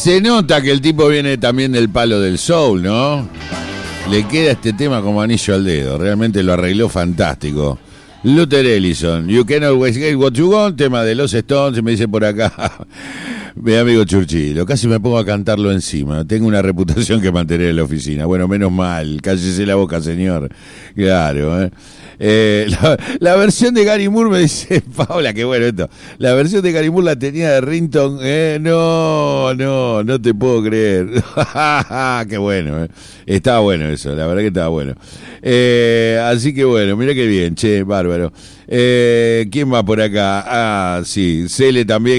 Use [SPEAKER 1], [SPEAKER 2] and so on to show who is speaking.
[SPEAKER 1] Se nota que el tipo viene también del palo del soul, ¿no? Le queda este tema como anillo al dedo. Realmente lo arregló fantástico. Luther Ellison, You Can Always Get What You Want, tema de los Stones, me dice por acá mi amigo Churchillo. Casi me pongo a cantarlo encima. Tengo una reputación que mantener en la oficina. Bueno, menos mal, cállese la boca, señor. Claro, la versión de Gary Moore, me dice Paola, qué bueno esto. La versión de Gary Moore la tenía de Rington. No te puedo creer. Qué bueno, Estaba bueno eso, la verdad que estaba bueno. Así que bueno, mira qué bien, che, bárbaro. ¿Quién va por acá? Ah, sí, Cele también.